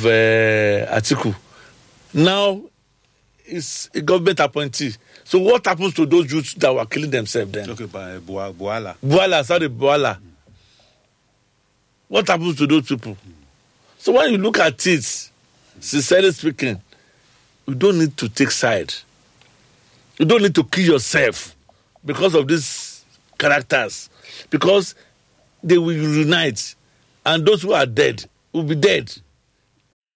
Atiku. Now is a government appointee. So what happens to those youths that were killing themselves then? Okay, by Bwala. Bwala. What happens to those people? So when you look at it, sincerely speaking, you don't need to take side. You don't need to kill yourself because of these characters. Because they will unite. And those who are dead will be dead.